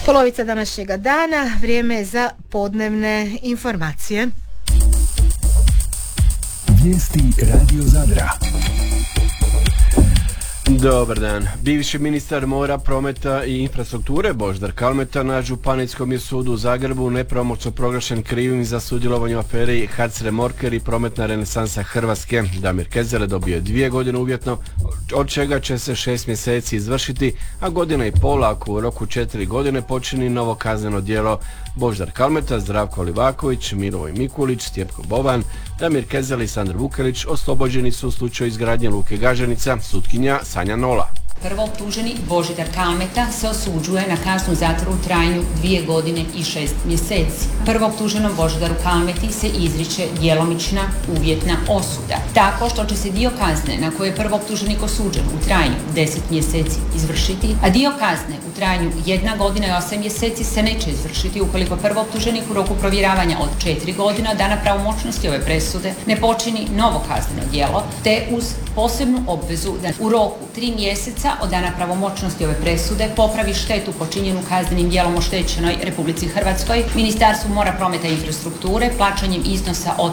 Polovica današnjega dana, vrijeme je za podnevne informacije. Vijesti Radio Zadra. Dobar dan. Bivši ministar mora, prometa i infrastrukture Božidar Kalmeta na Županijskom je sudu u Zagrebu nepravomoćno proglašen krivim za sudjelovanje u aferi HAC Remorker i prometna renesansa Hrvatske. Damir Kezele dobio je 2 godine uvjetno, od čega će se 6 mjeseci izvršiti, a godina i pola ako u roku 4 godine počini novo kazneno djelo. Božidar Kalmeta, Zdravko Livaković, Milivoj Mikulić, Stjepko Boban, Damir Kezele i Sandar Vukelić oslobođeni su u slučaju izgradnje luke Gaženica, sutkinja Sanja Nola. Prvooptuženi Božidar Kalmeta se osuđuje na kaznu zatvora u trajanju 2 godine i 6 mjeseci. Prvooptuženom Božidaru Kalmeti se izriče djelomična uvjetna osuda, tako što će se dio kazne na koje je prvooptuženik osuđen u trajanju 10 mjeseci izvršiti, a dio kazne u trajanju 1 godina i 8 mjeseci se neće izvršiti ukoliko prvooptuženik u roku provjeravanja od 4 godina dana pravomoćnosti ove presude ne počini novo kazneno djelo, te uz posebnu obvezu da u roku 3 mjeseca od dana pravomoćnosti ove presude popravi štetu počinjenu kaznenim djelom oštećenoj Republici Hrvatskoj, Ministarstvu mora, prometa i infrastrukture plaćanjem iznosa od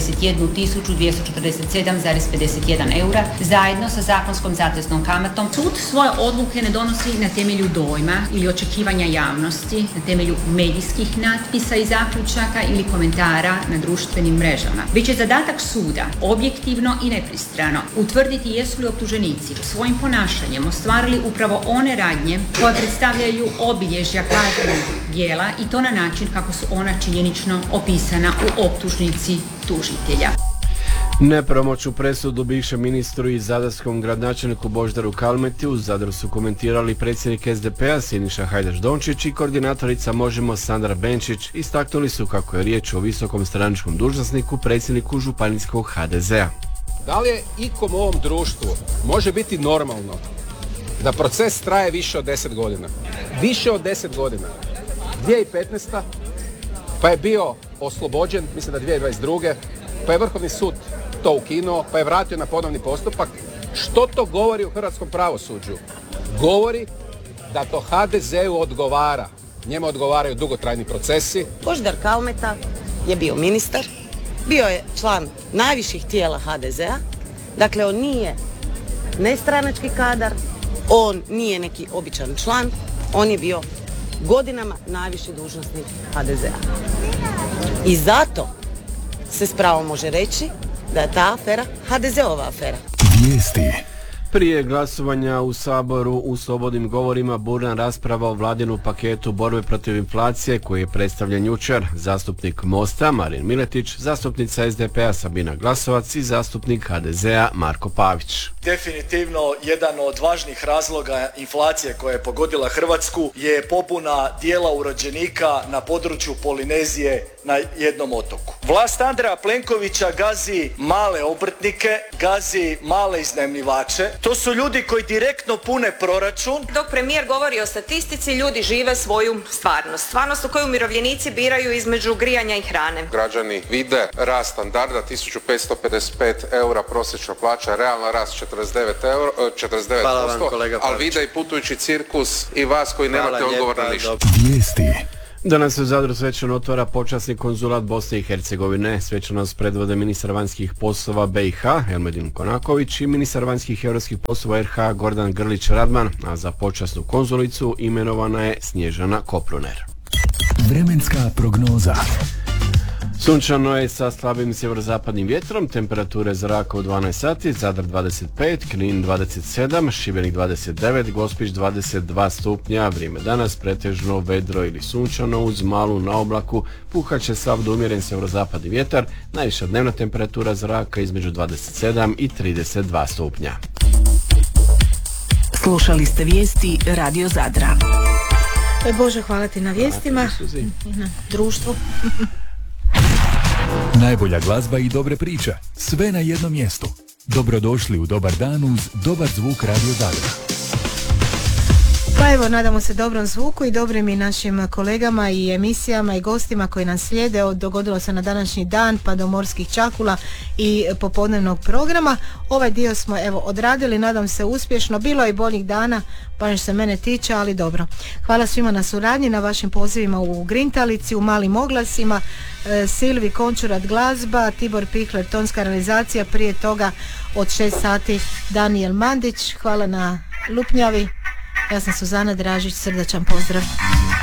81.247,51 eura zajedno sa zakonskom zateznom kamatom. Sud svoje odluke ne donosi na temelju dojma ili očekivanja javnosti, na temelju medijskih natpisa i zaključaka ili komentara na društvenim mrežama. Biće zadatak suda objektivno i nepristrano utvrditi jesu li optuženici svojim ponašanjem ostvarili upravo one radnje koje predstavljaju obilježja kaznenog djela i to na način kako su ona činjenično opisana u optužnici tužitelja. Nepravomoćnu presudu bivšem ministru i zadarskom gradonačelniku Božidaru Kalmeti u Zadru su komentirali predsjednik SDP-a Siniša Hajdaš Dončić i koordinatorica Možemo Sandra Benčić. Istaknuli su kako je riječ o visokom stranačkom dužnosniku, predsjedniku županijskog HDZ-a. Da li je ikom u ovom društvu može biti normalno da proces traje više od 10 godina? Više od 10 godina. 2015. pa je bio oslobođen, mislim da 2022. pa je Vrhovni sud to ukinuo, pa je vratio na ponovni postupak. Što to govori u hrvatskom pravosuđu? Govori da to HDZ-u odgovara. Njemu odgovaraju dugotrajni procesi. Božidar Kalmeta je bio ministar, bio je član najviših tijela HDZ-a, dakle on nije nestranački kadar, on nije neki običan član, on je bio godinama najviši dužnosnik HDZ-a. I zato se s pravom može reći da je ta afera HDZ-ova afera. Vijesti. Prije glasovanja u Saboru u slobodnim govorima burna rasprava o vladinu paketu borbe protiv inflacije koji je predstavljen jučer. Zastupnik Mosta Marin Miletić, zastupnica SDP-a Sabina Glasovac i zastupnik HDZ-a Marko Pavić. Definitivno jedan od važnih razloga inflacije koja je pogodila Hrvatsku je pobuna dijela urođenika na području Polinezije na jednom otoku. Vlast Andreja Plenkovića gazi male obrtnike, gazi male iznajmljivače. To su ljudi koji direktno pune proračun. Dok premijer govori o statistici, ljudi žive svoju stvarnost. Stvarnost u kojoj umirovljenici biraju između grijanja i hrane. Građani vide rast standarda 1555 eura prosječna plaća, realna rast 49%, ali vide i putujući cirkus i vas koji nemate odgovor na ništa. Vijesti. Danas se u Zadru svečano otvara počasni konzulat Bosne i Hercegovine. Svečanost predvode ministar vanjskih poslova BiH Elmedin Konaković i ministar vanjskih i europskih poslova RH Gordan Grlić Radman, a za počasnu konzulicu imenovana je Snježana Kopruner. Vremenska prognoza. Sunčano je sa slabim sjeverozapadnim vjetrom, temperature zraka u 12 sati, Zadar 25, Knin 27, Šibenik 29, Gospić 22 stupnja, vrijeme danas pretežno vedro ili sunčano uz malu naoblaku, puhat će slab do umjeren sjeverozapadni vjetar, najviša dnevna temperatura zraka između 27 i 32 stupnja. Slušali ste vijesti Radio Zadra. Bože, hvala ti na vijestima i na društvu. Najbolja glazba i dobre priče. Sve na jednom mjestu. Dobrodošli u Dobar dan uz dobar zvuk Radio Zadra. Pa evo, nadamo se dobrom zvuku i dobrim i našim kolegama i emisijama i gostima koji nam slijede. Dogodilo se na današnji dan pa do morskih čakula i popodnevnog programa. Ovaj dio smo evo odradili, nadam se uspješno. Bilo je i boljih dana, pa što se mene tiče, ali dobro. Hvala svima na suradnji, na vašim pozivima u Grintalici, u malim oglasima. Silvi Končurat glazba, Tibor Pihler tonska realizacija, prije toga od 6 sati Daniel Mandić. Hvala na lupnjavi. Ja sam Suzana Dražić, srdačan pozdrav.